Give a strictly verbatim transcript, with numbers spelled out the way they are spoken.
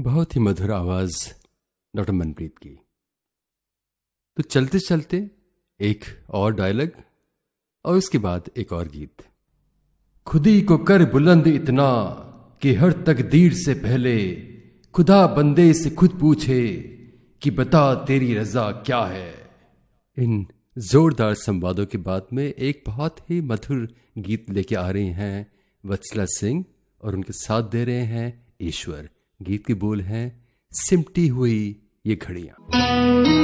बहुत ही मधुर आवाज डॉक्टर मनप्रीत की। तो चलते चलते एक और डायलॉग और उसके बाद एक और गीत। खुदी को कर बुलंद इतना कि हर तकदीर से पहले खुदा बंदे से खुद पूछे कि बता तेरी रजा क्या है। इन जोरदार संवादों के बाद में एक बहुत ही मधुर गीत लेके आ रहे हैं वत्सला सिंह और उनके साथ दे रहे हैं ईश्वर। गीत के बोल हैं सिमटी हुई ये घड़ियां।